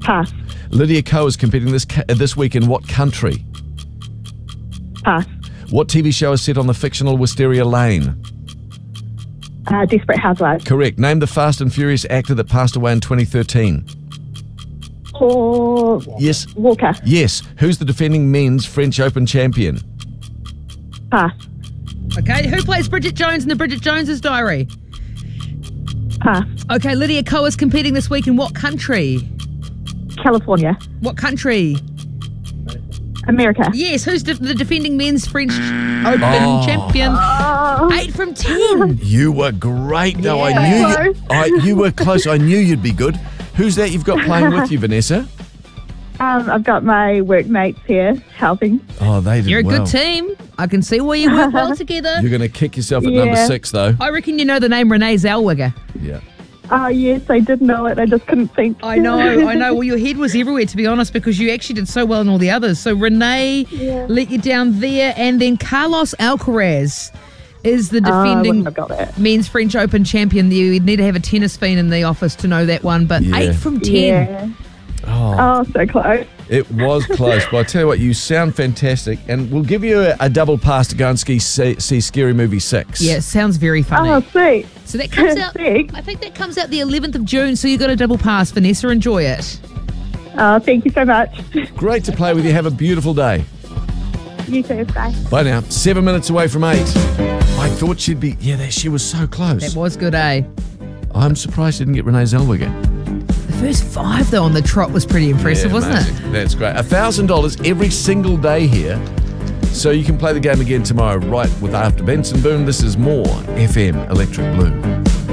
Pass. Lydia Ko is competing this week in what country? Pass. What TV show is set on the fictional Wisteria Lane? Desperate Housewives. Correct. Name the Fast and Furious actor that passed away in 2013. Paul Yes. Walker. Yes. Who's the defending men's French Open champion? Pass. Okay, who plays Bridget Jones in the Bridget Jones's Diary? Pass. Okay, Lydia Ko is competing this week in what country? California. What country? America. Yes, who's the defending men's French Open champion? 8 from 10. You were great, though. Yeah. You were close. I knew you'd be good. Who's that you've got playing with you, Vanessa? I've got my workmates here helping. Oh, they did You're a well. good team. I can see why you work well together. You're going to kick yourself at number 6, though. I reckon you know the name Renee Zellweger. Yeah. Oh, yes, I did know it. I just couldn't think. I know. Well, your head was everywhere, to be honest, because you actually did so well in all the others. So Renee let you down there, and then Carlos Alcaraz is the defending men's French Open champion. You'd need to have a tennis fiend in the office to know that one, but 8 from 10. Yeah. Oh, so close. It was close, but I tell you what, you sound fantastic, and we'll give you a double pass to go and see Scary Movie 6. Yeah, it sounds very funny. Oh, sweet. So that comes out, I think that comes out the 11th of June, so you got a double pass, Vanessa. Enjoy it. Oh, thank you so much. Great to play with you. Have a beautiful day. You too. Bye. Bye now. 7 minutes away from 8. I thought she'd be, she was so close. That was good, eh? I'm surprised she didn't get Renee Zellweger. The first 5, though, on the trot was pretty impressive, wasn't it? That's great. $1,000 every single day here. So you can play the game again tomorrow, right with After Benson Boone. This is more FM Electric Blue.